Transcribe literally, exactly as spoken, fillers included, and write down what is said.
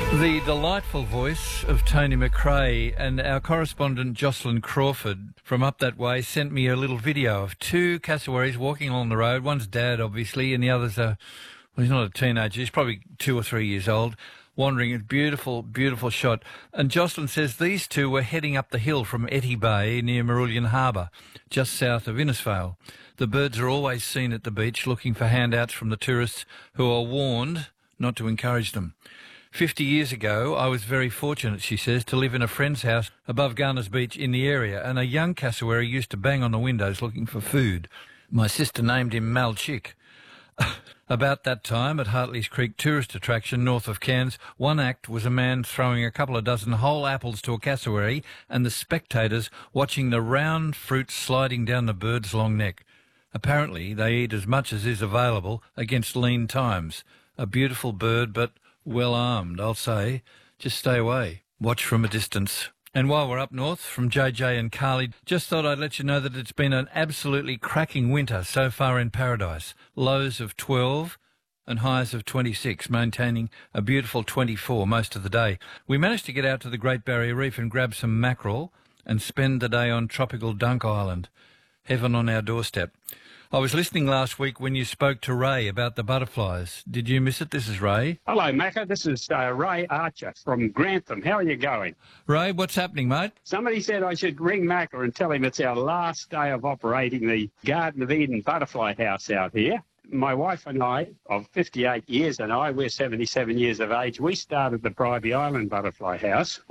The delightful voice of Tony McRae, and our correspondent Jocelyn Crawford from up that way sent me a little video of two cassowaries walking along the road. One's dad, obviously, and the other's a, well, he's not a teenager, he's probably two or three years old, wandering. A beautiful, beautiful shot. And Jocelyn says these two were heading up the hill from Etty Bay near Marulian Harbour, just south of Innisfail. The birds are always seen at the beach looking for handouts from the tourists who are warned not to encourage them. Fifty years ago, I was very fortunate, she says, to live in a friend's house above Garner's Beach in the area, and a young cassowary used to bang on the windows looking for food. My sister named him Mal Chick. About that time, at Hartley's Creek tourist attraction north of Cairns, one act was a man throwing a couple of dozen whole apples to a cassowary and the spectators watching the round fruit sliding down the bird's long neck. Apparently, they eat as much as is available against lean times. A beautiful bird, but well armed, I'll say. Just stay away. Watch from a distance. And while we're up north, from J J and Carly, just thought I'd let you know that it's been an absolutely cracking winter so far in Paradise. Lows of twelve and highs of twenty-six, maintaining a beautiful twenty-four most of the day. We managed to get out to the Great Barrier Reef and grab some mackerel and spend the day on tropical Dunk Island. Heaven on our doorstep. I was listening last week when you spoke to Ray about the butterflies. Did you miss it? This is Ray. Hello, Macca. This is uh, Ray Archer from Grantham. How are you going? Ray, what's happening, mate? Somebody said I should ring Macca and tell him it's our last day of operating the Garden of Eden butterfly house out here. My wife and I, of fifty-eight years, and I, we're seventy-seven years of age, we started the Bribie Island Butterfly House